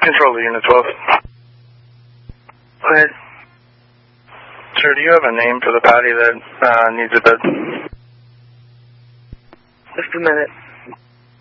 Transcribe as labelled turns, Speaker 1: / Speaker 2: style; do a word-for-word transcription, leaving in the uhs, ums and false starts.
Speaker 1: Control to Unit twelve.
Speaker 2: Go ahead.
Speaker 1: Sir, do you have a name for the patty that uh, needs a bed?
Speaker 2: Just a minute.